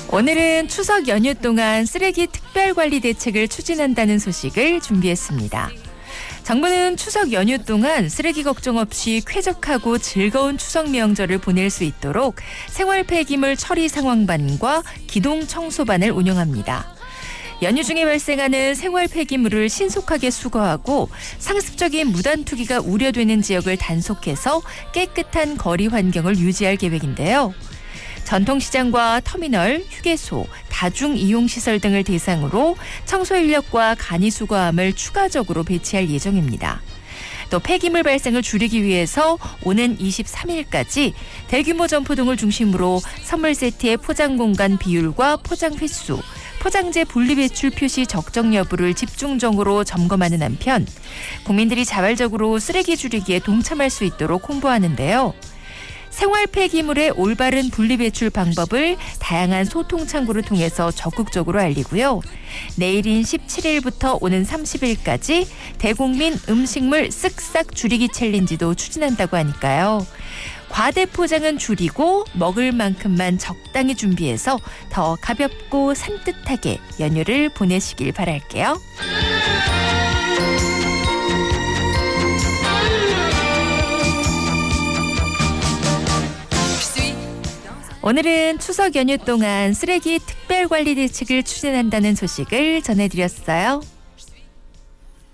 오늘은 추석 연휴 동안 쓰레기 특별관리 대책을 추진한다는 소식을 준비했습니다. 정부는 추석 연휴 동안 쓰레기 걱정 없이 쾌적하고 즐거운 추석 명절을 보낼 수 있도록 생활 폐기물 처리 상황반과 기동 청소반을 운영합니다. 연휴 중에 발생하는 생활 폐기물을 신속하게 수거하고 상습적인 무단 투기가 우려되는 지역을 단속해서 깨끗한 거리 환경을 유지할 계획인데요. 전통시장과 터미널, 휴게소, 다중이용시설 등을 대상으로 청소 인력과 간이 수거함을 추가적으로 배치할 예정입니다. 또 폐기물 발생을 줄이기 위해서 오는 23일까지 대규모 점포동을 중심으로 선물 세트의 포장 공간 비율과 포장 횟수, 포장재 분리배출 표시 적정 여부를 집중적으로 점검하는 한편 국민들이 자발적으로 쓰레기 줄이기에 동참할 수 있도록 홍보하는데요. 생활 폐기물의 올바른 분리배출 방법을 다양한 소통 창구를 통해서 적극적으로 알리고요. 내일인 17일부터 오는 30일까지 대국민 음식물 쓱싹 줄이기 챌린지도 추진한다고 하니까요. 과대 포장은 줄이고 먹을 만큼만 적당히 준비해서 더 가볍고 산뜻하게 연휴를 보내시길 바랄게요. 오늘은 추석 연휴 동안 쓰레기 특별관리 대책을 추진한다는 소식을 전해드렸어요.